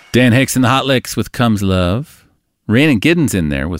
Dan Hicks and the Hot Licks with Comes Love. Rhiannon Giddens in there with